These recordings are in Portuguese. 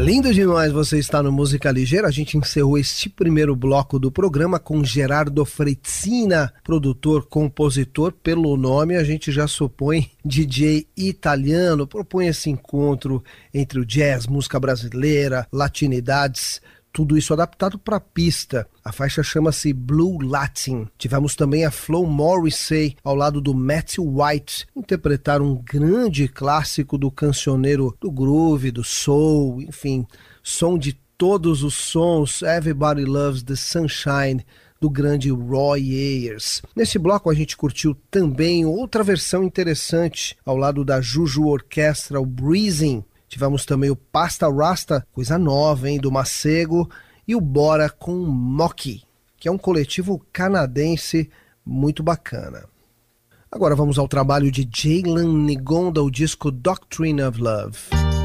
Lindo demais você estar no Música Ligeira. A gente encerrou este primeiro bloco do programa com Gerardo Fretzina, produtor, compositor. Pelo nome a gente já supõe DJ italiano. Propõe esse encontro entre o jazz, música brasileira, latinidades, tudo isso adaptado para a pista. A faixa chama-se Blue Latin. Tivemos também a Flo Morrissey ao lado do Matthew White, interpretar um grande clássico do cancioneiro do groove, do soul, enfim, som de todos os sons. Everybody Loves the Sunshine, do grande Roy Ayers. Nesse bloco a gente curtiu também outra versão interessante ao lado da Juju Orchestra, o Breezing. Tivemos também o Pasta Rasta, coisa nova, hein, do Macego, e o Bora com Mocky, que é um coletivo canadense muito bacana. Agora vamos ao trabalho de Jalen Nigonda, o disco Doctrine of Love.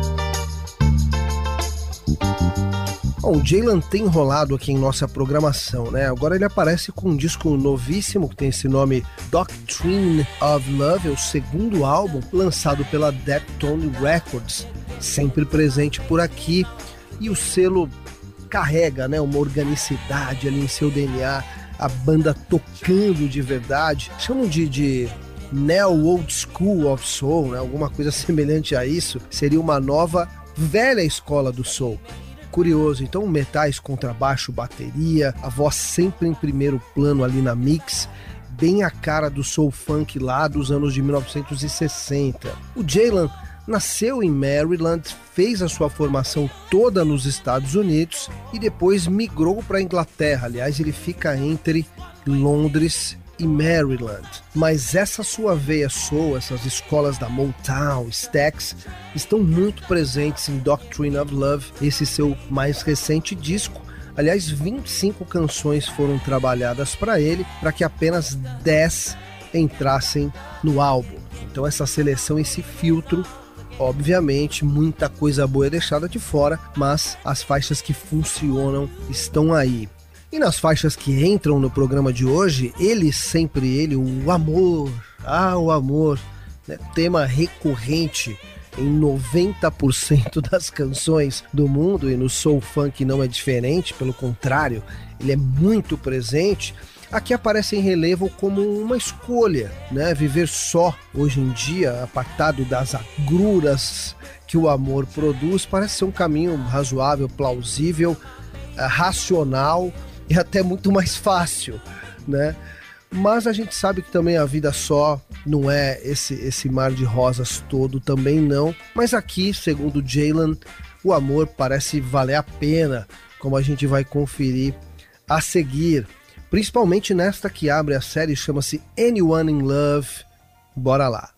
Bom, o Jalen tem rolado aqui em nossa programação, né? Agora ele aparece com um disco novíssimo que tem esse nome Doctrine of Love, é o segundo álbum lançado pela Deptone Records, sempre presente por aqui, e o selo carrega, né, uma organicidade ali em seu DNA, a banda tocando de verdade, chamam de Neo Old School of Soul, né, alguma coisa semelhante a isso, seria uma nova velha escola do soul. Curioso, então metais, contrabaixo, bateria, a voz sempre em primeiro plano ali na mix, bem a cara do soul funk lá dos anos de 1960. O Jalen nasceu em Maryland, fez a sua formação toda nos Estados Unidos e depois migrou para a Inglaterra. Aliás, ele fica entre Londres e Maryland. Mas essa sua veia soul, essas escolas da Motown, Stax, estão muito presentes em Doctrine of Love, esse seu mais recente disco. Aliás, 25 canções foram trabalhadas para ele, para que apenas 10 entrassem no álbum. Então essa seleção, esse filtro, obviamente, muita coisa boa é deixada de fora, mas as faixas que funcionam estão aí. E nas faixas que entram no programa de hoje, sempre ele, o amor, o amor, né? Tema recorrente em 90% das canções do mundo, e no soul funk não é diferente, pelo contrário, ele é muito presente. Aqui aparece em relevo como uma escolha, né? Viver só, hoje em dia, apartado das agruras que o amor produz, parece ser um caminho razoável, plausível, racional e até muito mais fácil, né? Mas a gente sabe que também a vida só não é esse mar de rosas todo, também não. Mas aqui, segundo Jalen, o amor parece valer a pena, como a gente vai conferir a seguir. Principalmente nesta que abre a série, chama-se Anyone in Love. Bora lá.